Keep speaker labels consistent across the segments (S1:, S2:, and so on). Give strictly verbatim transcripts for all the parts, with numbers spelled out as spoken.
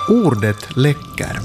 S1: Ordet läcker.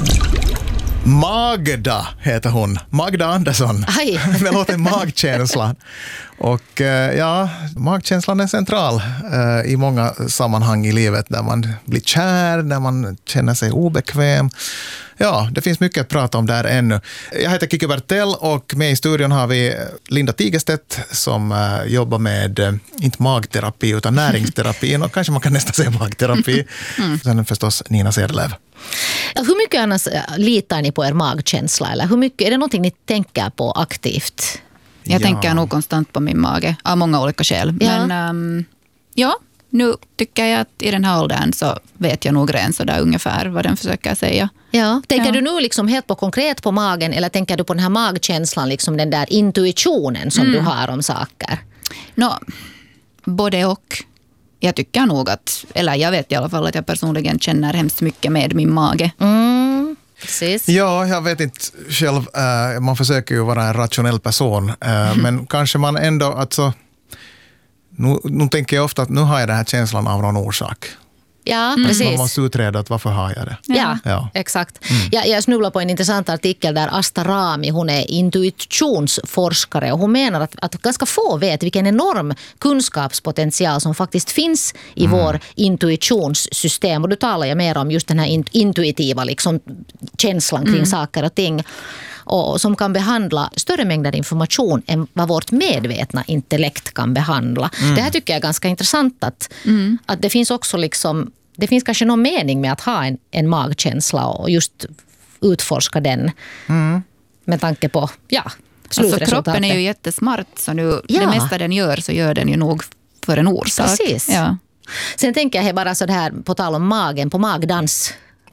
S1: Magda heter hon. Magda Andersson.
S2: Aj.
S1: Med låten Magkänslan. Och ja, magkänslan är central eh, i många sammanhang i livet, där man blir kär, där man känner sig obekväm. Ja, det finns mycket att prata om där ännu. Jag heter Kikki Bertell och med i studion har vi Linda Tigerstedt som eh, jobbar med, eh, inte magterapi utan näringsterapi, och kanske man kan nästan säga magterapi. Mm. Sen förstås Nina Cederlöv.
S2: Hur mycket annars litar ni på er magkänsla? Eller hur mycket, är det någonting ni tänker på aktivt?
S3: Jag
S1: ja.
S3: tänker nog konstant på min mage av många olika skäl.
S2: Ja.
S3: Men um, ja, nu tycker jag att i den här åldern så vet jag nog redan så där ungefär vad den försöker säga.
S2: Ja. Tänker
S3: Ja.
S2: du nu liksom helt på konkret på magen, eller tänker du på den här magkänslan, liksom den där intuitionen som mm. du har om saker?
S3: No, både och. Jag tycker nog att, eller jag vet i alla fall att jag personligen känner hemskt mycket med min mage.
S2: Mm. Precis.
S1: Ja, jag vet inte själv. Äh, man försöker ju vara en rationell person. Äh, mm. Men kanske man ändå, alltså, nu, nu tänker jag ofta att nu har jag den här känslan av någon orsak.
S2: Ja,
S1: Mm.
S2: precis.
S1: Man måste utreda att varför har jag det.
S2: Ja,
S1: Ja.
S2: exakt.
S1: Mm.
S2: Jag, jag snubblar på en intressant artikel där Asta Rami, hon är intuitionsforskare, och hon menar att, att ganska få vet vilken enorm kunskapspotential som faktiskt finns i mm. vår intuitionssystem. Och du talar ju mer om just den här intuitiva liksom, känslan kring mm. saker och ting, och som kan behandla större mängder information än vad vårt medvetna intellekt kan behandla. Mm. Det här tycker jag är ganska intressant, att, mm. att det finns också liksom, det finns kanske någon mening med att ha en, en magkänsla och just utforska den mm. med tanke på ja, slutresultatet.
S3: Alltså kroppen är ju jättesmart, så nu
S2: ja.
S3: det mesta den gör så gör den ju nog för en orsak.
S2: Precis.
S3: Ja.
S2: Sen tänker jag bara så här på tal om magen, på magdans.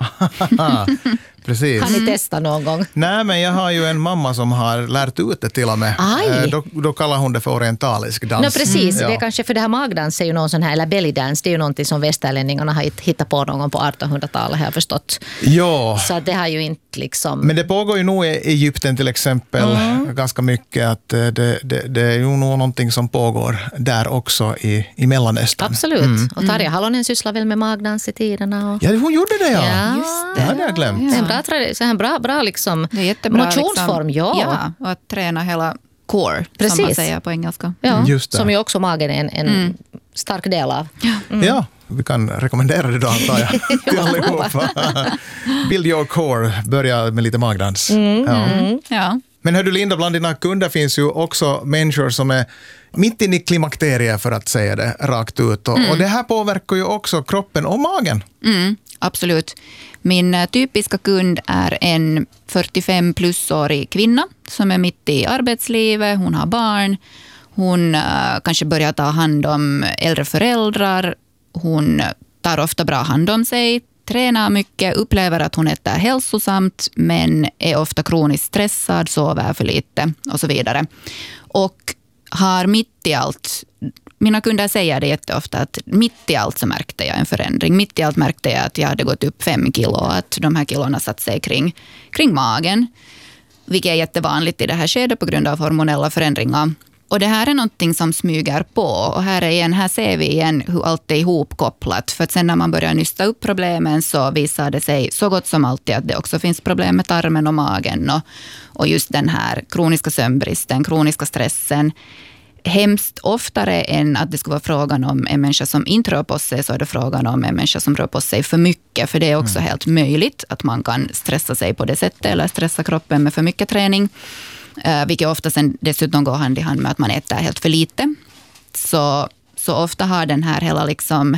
S1: Precis.
S2: Kan ni testa någon gång?
S1: Nej, men jag har ju en mamma som har lärt ut det till och med.
S2: Aj.
S1: Då, då kallar hon det för orientalisk dans.
S2: No, precis,
S1: Mm.
S2: det är kanske för det här magdans är ju någon sån här, eller bellydance, det är ju någonting som västerlänningarna har hittat på någon gång på artonhundratalet, har jag förstått.
S1: Ja.
S2: Så det har ju inte liksom...
S1: Men det pågår ju nog i Egypten till exempel mm. ganska mycket, att det, det, det är ju nog någonting som pågår där också i, i Mellanöstern.
S2: Absolut.
S1: Mm.
S2: Och Tarja Halonen sysslar väl med magdans i tiderna. Och...
S1: Ja, hon gjorde det, ja.
S2: Ja,
S3: just det.
S1: Det hade jag glömt.
S2: Det är en bra, tra- så en bra, bra liksom,
S3: Det är jättebra,
S2: motionsform,
S3: liksom,
S2: ja.
S3: ja. Och att träna hela core,
S2: Precis.
S3: som man säger på engelska.
S2: Ja,
S1: Just det.
S2: som ju också magen är en, en mm. stark del av.
S1: Mm. Ja, vi kan rekommendera det då, antar jag, till allihopa. Build your core, börja med lite magdans.
S2: Mm.
S1: Ja.
S3: Mm. Ja.
S1: Men hör du, Linda, bland dina kunder finns ju också människor som är mitt inne i klimakteriet, för att säga det rakt ut. Och, mm. och det här påverkar ju också kroppen och magen.
S3: Mm, absolut. Min typiska kund är en fyrtiofem plus-årig kvinna som är mitt i arbetslivet. Hon har barn. Hon uh, kanske börjar ta hand om äldre föräldrar. Hon tar ofta bra hand om sig, tränar mycket, upplever att hon äter hälsosamt, men är ofta kroniskt stressad, sover för lite och så vidare. Och har mitt i allt, mina kunder säger det jätteofta, att mitt i allt så märkte jag en förändring. Mitt i allt märkte jag att jag hade gått upp fem kilo, att de här kilorna satt sig kring, kring magen, vilket är jättevanligt i det här skedet på grund av hormonella förändringar. Och det här är någonting som smyger på, och här, är igen, här ser vi igen hur allt är ihopkopplat. För att sen när man börjar nysta upp problemen så visar det sig så gott som alltid att det också finns problem med tarmen och magen. Och, och just den här kroniska sömnbristen, kroniska stressen. Hemskt oftare än att det skulle vara frågan om en människa som inte rör på sig, så är det frågan om en människa som rör på sig för mycket. För det är också mm. helt möjligt att man kan stressa sig på det sättet, eller stressa kroppen med för mycket träning. Uh, vilket ofta sen dessutom går hand i hand med att man äter helt för lite. Så, så ofta har den här hela liksom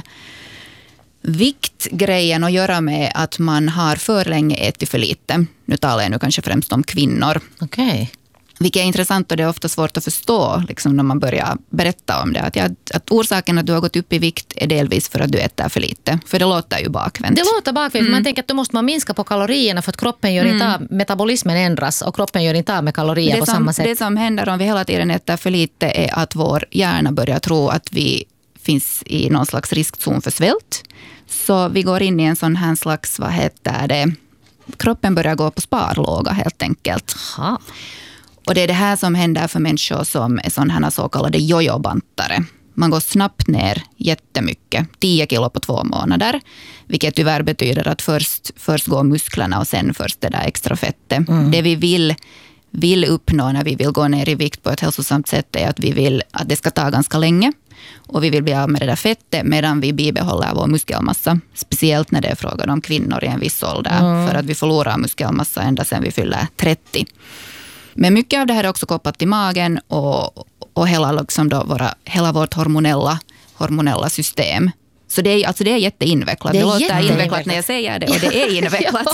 S3: viktgrejen att göra med att man har för länge ätit för lite. Nu talar jag nu kanske främst om kvinnor.
S2: Okej. Okay.
S3: Vilket är intressant, och det är ofta svårt att förstå liksom, när man börjar berätta om det. Att, jag, att orsaken att du har gått upp i vikt är delvis för att du äter för lite. För det låter ju bakvänt.
S2: Det låter bakvänt. Mm. Man tänker att då måste man minska på kalorierna, för att kroppen gör mm. inte av, metabolismen ändras och kroppen gör inte av med kalorier
S3: det
S2: på
S3: som,
S2: samma sätt.
S3: Det som händer om vi hela tiden äter för lite är att vår hjärna börjar tro att vi finns i någon slags riskzon för svält. Så vi går in i en sån här slags, vad heter det, kroppen börjar gå på sparlåga helt enkelt.
S2: Aha.
S3: Och det är det här som händer för människor som är sådana här så kallade jojobantare. man går snabbt ner jättemycket, tio kilo på två månader, vilket tyvärr betyder att först, först går musklerna och sen först det där extra fettet. Mm. Det vi vill, vill uppnå när vi vill gå ner i vikt på ett hälsosamt sätt är att vi vill att det ska ta ganska länge och vi vill bli av med det där fettet medan vi bibehåller vår muskelmassa, speciellt när det är frågan om kvinnor i en viss ålder, mm. för att vi förlorar muskelmassa ända sedan vi fyller trettio. Men mycket av det här är också kopplat till magen och, och hela, liksom då våra, hela vårt hormonella, hormonella system. Så det är, alltså det är jätteinvecklat. Det, är det låter jätteinvecklat. invecklat när jag säger det och det är invecklat.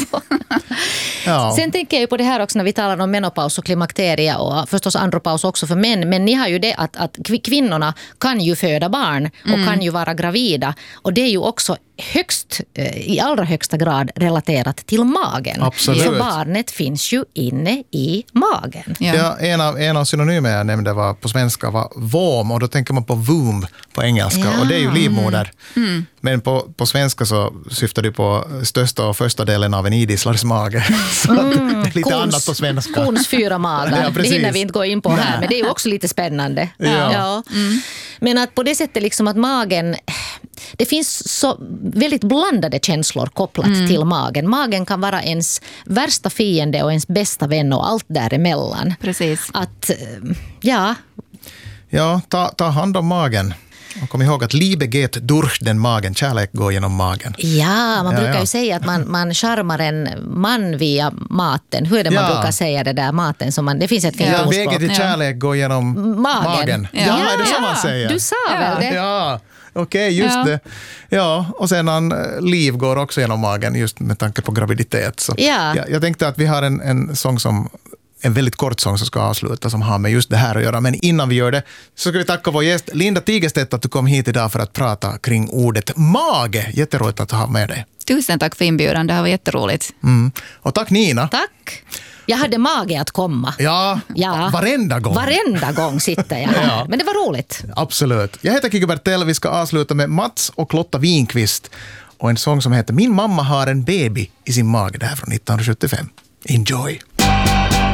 S2: Ja. Sen tänker jag ju på det här också när vi talar om menopaus och klimakterie och förstås andropaus också för män. Men ni har ju det att, att kvinnorna kan ju föda barn och mm. kan ju vara gravida. Och det är ju också högst, i allra högsta grad relaterat till magen.
S1: Absolut.
S2: Så barnet finns ju inne i magen.
S1: Ja. Ja, en, av, en av synonymer jag nämnde var på svenska var våm och då tänker man på womb på engelska ja. och det är ju livmoder. Mm. Men på, på svenska så syftar du på största och första delen av en idisslars mage. Så mm. det är lite Kons, annat på svenska.
S2: Kons fyra magar. Ja, det hinner vi inte gå in på här, men det är ju också lite spännande. Ja. Ja. Mm. Men att på det sättet liksom att magen, det finns så väldigt blandade känslor kopplat mm. till magen. Magen kan vara ens värsta fiende och ens bästa vän och allt däremellan.
S3: Precis.
S2: Att, ja.
S1: Ja, ta, ta hand om magen. Och kom ihåg att Liebe geht durch den magen, kärlek går genom magen.
S2: Ja, man
S1: ja,
S2: brukar
S1: ja.
S2: ju säga att man, man charmar en man via maten. Hur är det man
S1: ja.
S2: brukar säga det där maten? Som man, det finns ett fint
S1: ja,
S2: ordspråk.
S1: Vägen till kärlek går genom magen. magen.
S2: Ja,
S1: ja,
S2: ja,
S1: är det så
S2: ja.
S1: man säger?
S2: Du sa ja. väl det?
S1: Ja, okej, okay, just
S3: ja.
S1: det. Ja, och sen liv går också genom magen just med tanke på graviditet. Så
S2: ja.
S1: jag, jag tänkte att vi har en, en sång som en väldigt kort sång som ska avsluta som har med just det här att göra. Men innan vi gör det så ska vi tacka vår gäst Linda Tigerstedt att du kom hit idag för att prata kring ordet mage. Jätteroligt att ha med dig.
S3: Tusen tack för inbjudan, det här var jätteroligt.
S1: Mm. Och tack Nina.
S2: Tack. Jag hade mage att komma.
S1: Ja, ja. varenda gång.
S2: Varenda gång sitter jag här. Ja. Men det var roligt.
S1: Absolut. Jag heter Kikki Bertell. Vi ska avsluta med Mats och Lotta Winqvist och en sång som heter Min mamma har en baby i sin mage. Det här från nittonhundrasjuttiofem. Enjoy!